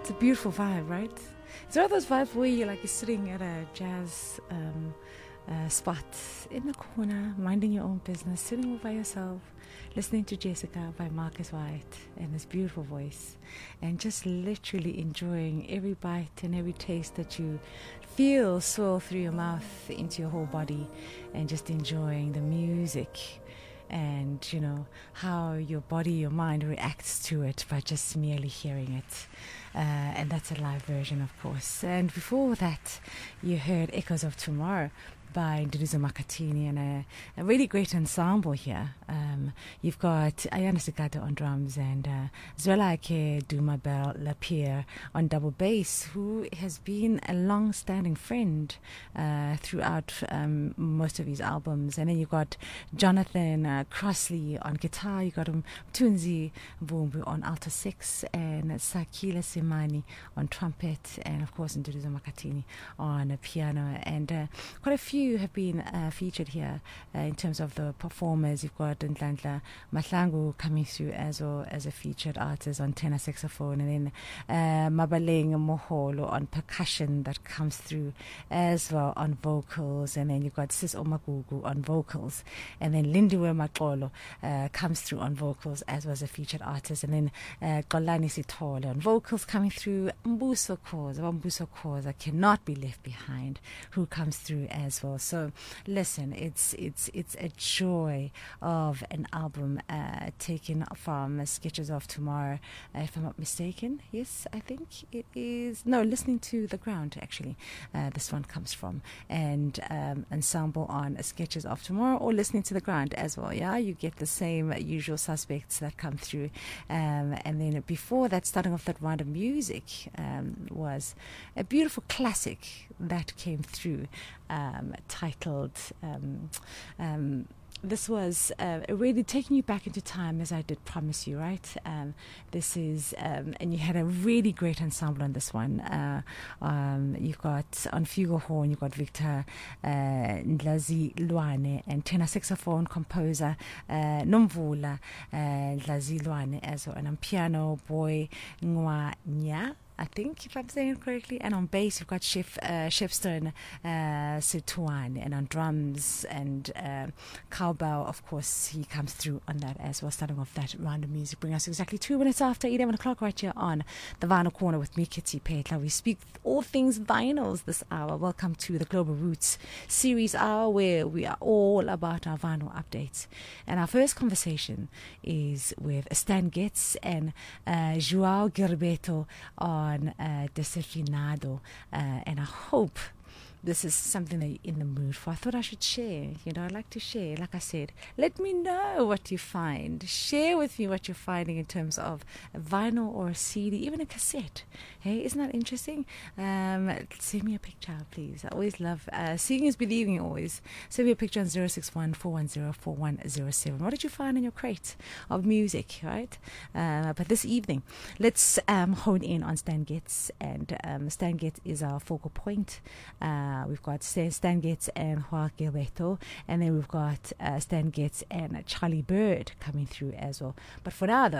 It's a beautiful vibe, right? It's one of those vibes where you're sitting at a jazz spot in the corner, minding your own business, sitting all by yourself, listening to Jessica by Marcus White and his beautiful voice, and just literally enjoying every bite and every taste that you feel swirl through your mouth into your whole body, and just enjoying the music and how your body, your mind reacts to it by just merely hearing it. And that's a live version, of course. And before that, you heard Echoes of Tomorrow by Nduduzo Makhathini, and a really great ensemble here. You've got Ayana Sigado on drums and Zwelakhe Duma-Bell Lapierre on double bass, who has been a long-standing friend throughout most of his albums. And then you've got Jonathan Crossley on guitar, you've got Mthunzi Mvumbu on alto six, and Sakila Simani on trumpet, and of course Nduduzo Makhathini on piano. And quite a few have been featured here in terms of the performers. You've got Nhlanhla Mahlangu coming through as a featured artist on tenor saxophone, and then Mabaleng Moholo on percussion that comes through as well on vocals, and then you've got Sis Omagugu on vocals, and then Lindiwe Maxolo comes through on vocals as was a featured artist, and then Xolani Sithole on vocals coming through. Mbuso Khoza cannot be left behind, who comes through as well. So listen, it's a joy of an album taken from Sketches of Tomorrow, if I'm not mistaken. Yes, I think it is. No, Listening to the Ground, actually, this one comes from, and ensemble on Sketches of Tomorrow or Listening to the Ground as well. Yeah, you get the same usual suspects that come through, and then before that, starting off that round of music was a beautiful classic that came through, titled this was really taking you back into time, as I did promise you, right? This is, and you had a really great ensemble on this one. You've got on flugelhorn, you've got Victor Ndlazi Lwane, and tenor saxophone composer Nomvula Ndlazi Lwane as well, and on piano, Boy Ngwanya, I think, if I'm saying it correctly. And on bass, you've got Shepstone Situane, and on drums and cowbell, of course, he comes through on that as well. Starting off that round of music, bring us exactly 2 minutes after 11 o'clock right here on the Vinyl Corner with me, Kitty Petla. We speak all things vinyls this hour. Welcome to the Global Roots Series Hour, where we are all about our vinyl updates. And our first conversation is with Stan Getz and João Gilberto on Desafinado, and I hope this is something that you're in the mood for. I thought I should share. I'd like to share. Like I said, let me know what you find. Share with me what you're finding in terms of a vinyl or a CD, even a cassette. Hey, isn't that interesting? Send me a picture, please. I always love seeing is believing. Always send me a picture on 061-410-4107. What did you find in your crate of music, right? But this evening, let's hone in on Stan Getz, and Stan Getz is our focal point. We've got Stan Getz and João Gilberto, and then we've got Stan Getz and Charlie Bird coming through as well. But for now, though,